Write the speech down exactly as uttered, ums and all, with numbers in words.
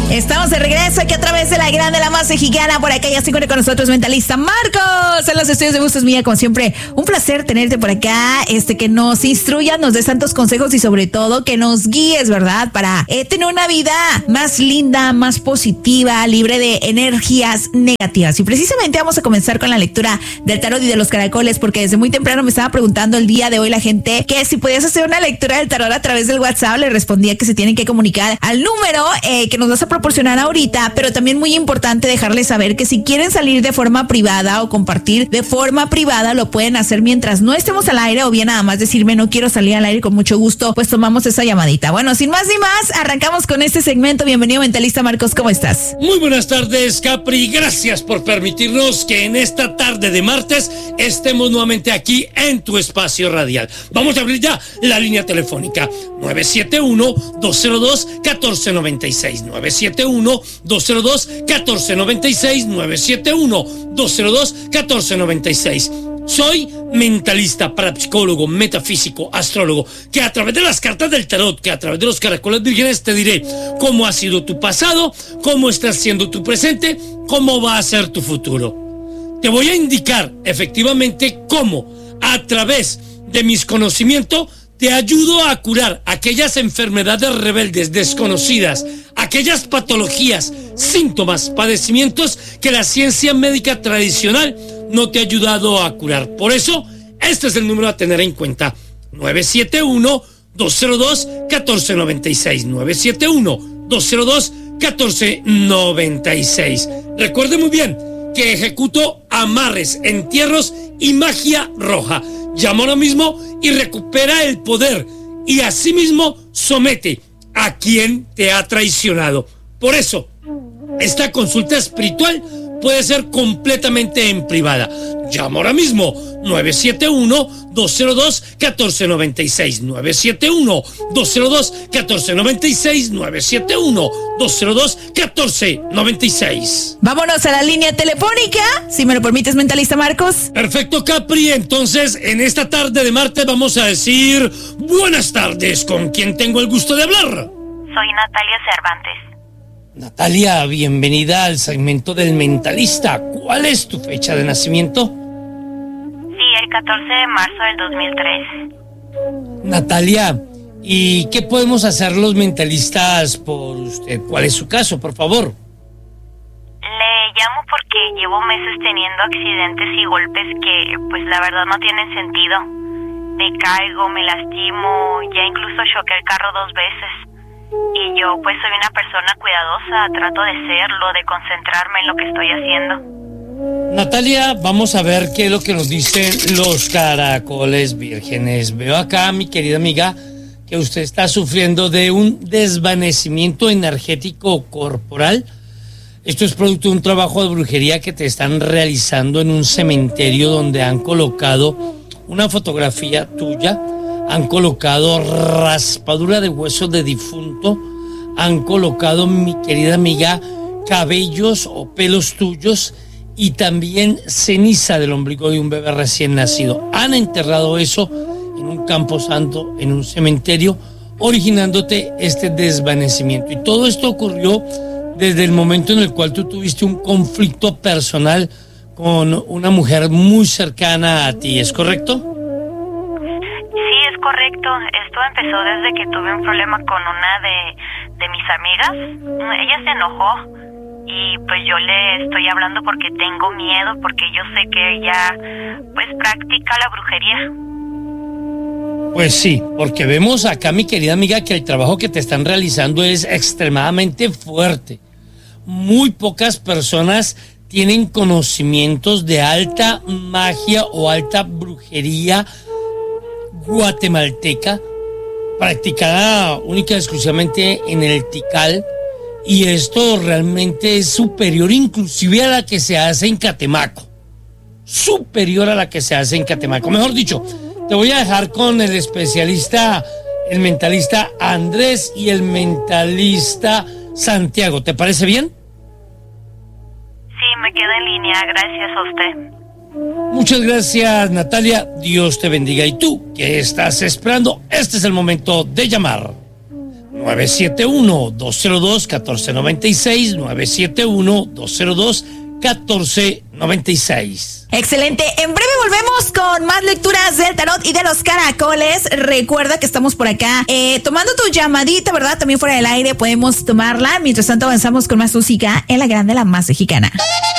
Estamos de regreso aquí a través de la gran de la más mexicana. Por acá ya se encuentra con nosotros mentalista Marcos en los estudios de Bustos Mía. Como siempre, un placer tenerte por acá, este que nos instruyas, nos des tantos consejos y sobre todo que nos guíes, ¿verdad? Para eh, tener una vida más linda, más positiva, libre de energías negativas. Y precisamente vamos a comenzar con la lectura del tarot y de los caracoles, porque desde muy temprano me estaba preguntando el día de hoy la gente que si podías hacer una lectura del tarot a través del WhatsApp. Le respondía que se tienen que comunicar al número eh, que nos vas a proporcionar ahorita, pero también muy importante dejarles saber que si quieren salir de forma privada o compartir de forma privada, lo pueden hacer mientras no estemos al aire, o bien nada más decirme no quiero salir al aire, con mucho gusto pues tomamos esa llamadita. Bueno, sin más ni más, arrancamos con este segmento. Bienvenido mentalista Marcos, ¿cómo estás? Muy buenas tardes, Capri, gracias por permitirnos que en esta tarde de martes estemos nuevamente aquí en tu espacio radial. Vamos a abrir ya la línea telefónica nueve siete uno, dos cero dos, uno cuatro nueve seis, nueve siete uno, dos cero dos, uno cuatro nueve seis, nueve siete uno, dos cero dos, uno cuatro nueve seis. Soy mentalista, parapsicólogo, metafísico, astrólogo, que a través de las cartas del tarot, que a través de los caracoles vírgenes te diré cómo ha sido tu pasado, cómo está siendo tu presente, cómo va a ser tu futuro. Te voy a indicar efectivamente cómo, a través de mis conocimientos, te ayudo a curar aquellas enfermedades rebeldes, desconocidas, aquellas patologías, síntomas, padecimientos que la ciencia médica tradicional no te ha ayudado a curar. Por eso, este es el número a tener en cuenta: nueve siete uno, dos cero dos, uno cuatro nueve seis, nueve siete uno, dos cero dos, uno cuatro nueve seis. Recuerde muy bien que ejecuto amarres, entierros y magia roja. Llama ahora mismo y recupera el poder, y asimismo somete a quien te ha traicionado. Por eso, esta consulta espiritual puede ser completamente en privada. Llama ahora mismo nueve siete uno, dos cero dos, uno cuatro nueve seis, nueve siete uno, dos cero dos, uno cuatro nueve seis, nueve siete uno, dos cero dos, uno cuatro nueve seis. Vámonos a la línea telefónica, si me lo permites, mentalista Marcos. Perfecto, Capri. Entonces, en esta tarde de martes vamos a decir buenas tardes. ¿Con quién tengo el gusto de hablar? Soy Natalia Cervantes. Natalia, bienvenida al segmento del mentalista. ¿Cuál es tu fecha de nacimiento? Sí, el catorce de marzo del dos mil tres. Natalia, ¿y qué podemos hacer los mentalistas por usted? ¿Cuál es su caso, por favor? Le llamo porque llevo meses teniendo accidentes y golpes que, pues la verdad, no tienen sentido. Me caigo, me lastimo, ya incluso choqué el carro dos veces. Y yo pues soy una persona cuidadosa, trato de serlo, de concentrarme en lo que estoy haciendo. Natalia, vamos a ver qué es lo que nos dicen los caracoles vírgenes. Veo acá, mi querida amiga, que usted está sufriendo de un desvanecimiento energético corporal. Esto es producto de un trabajo de brujería que te están realizando en un cementerio, donde han colocado una fotografía tuya, han colocado raspadura de huesos de difunto, han colocado, mi querida amiga, cabellos o pelos tuyos y también ceniza del ombligo de un bebé recién nacido. Han enterrado eso en un campo santo, en un cementerio, originándote este desvanecimiento. Y todo esto ocurrió desde el momento en el cual tú tuviste un conflicto personal con una mujer muy cercana a ti, ¿es correcto? Correcto, esto empezó desde que tuve un problema con una de, de mis amigas. Ella se enojó y pues yo le estoy hablando porque tengo miedo, porque yo sé que ella pues practica la brujería. Pues sí, porque vemos acá, mi querida amiga, que el trabajo que te están realizando es extremadamente fuerte. Muy pocas personas tienen conocimientos de alta magia o alta brujería guatemalteca, practicada única y exclusivamente en el Tikal, y esto realmente es superior inclusive a la que se hace en Catemaco, superior a la que se hace en Catemaco. Mejor dicho, te voy a dejar con el especialista, el mentalista Andrés y el mentalista Santiago. ¿Te parece bien? Sí, me quedo en línea, gracias a usted. Muchas gracias, Natalia. Dios te bendiga. ¿Y tú qué estás esperando? Este es el momento de llamar. nueve siete uno, dos cero dos, uno cuatro nueve seis, nueve siete uno, dos cero dos, uno cuatro nueve seis. Excelente. En breve volvemos con más lecturas del tarot y de los caracoles. Recuerda que estamos por acá eh, tomando tu llamadita, ¿verdad? También fuera del aire podemos tomarla. Mientras tanto avanzamos con más música en la grande, la más mexicana.